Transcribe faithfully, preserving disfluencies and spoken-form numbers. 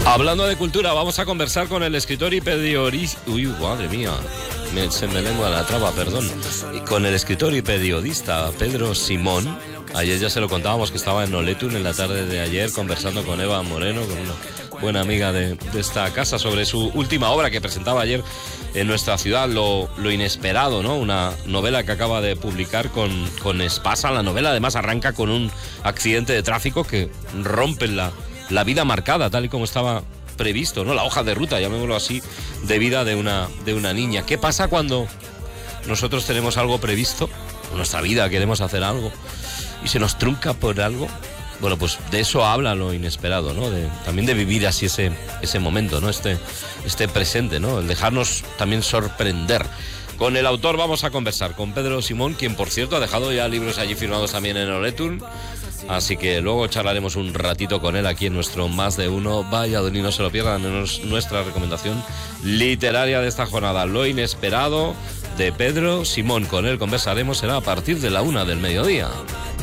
Hablando de cultura, vamos a conversar con el escritor y periodista... Uy, madre mía, me, se me lengua la traba, perdón. Y con el escritor y periodista Pedro Simón. Ayer ya se lo contábamos que estaba en Oletun en la tarde de ayer conversando con Eva Moreno, con una buena amiga de, de esta casa, sobre su última obra que presentaba ayer en nuestra ciudad, Lo, lo inesperado, ¿no? Una novela que acaba de publicar con, con Espasa. La novela además arranca con un accidente de tráfico que rompe la, la vida marcada, tal y como estaba previsto, ¿no? La hoja de ruta, llamémoslo así, de vida de una, de una niña. ¿Qué pasa cuando nosotros tenemos algo previsto en nuestra vida, queremos hacer algo y se nos trunca por algo? Bueno, pues de eso habla Lo inesperado, ¿no? De, también de vivir así ese, ese momento, ¿no? Este, este presente, ¿no? El dejarnos también sorprender. Con el autor vamos a conversar, con Pedro Simón, quien por cierto ha dejado ya libros allí firmados también en Oletun. Así que luego charlaremos un ratito con él aquí en nuestro Más de Uno Valladolid. No se lo pierdan, en nuestra recomendación literaria de esta jornada, Lo inesperado, de Pedro Simón. Con él conversaremos, será a partir de la una del mediodía.